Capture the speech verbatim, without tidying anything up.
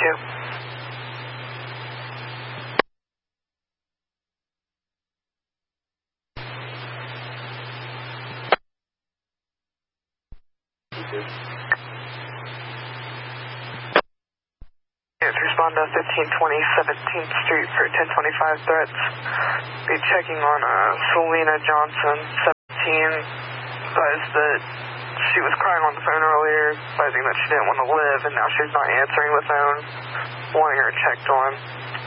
you. Yes, respond to fifteen twenty seventeenth Street for ten twenty-five threats. Be checking on uh, Selena Johnson, seventeen. Advised that she was crying on the phone earlier, advising that she didn't want to live, and now she's not answering the phone. Wanting her checked on.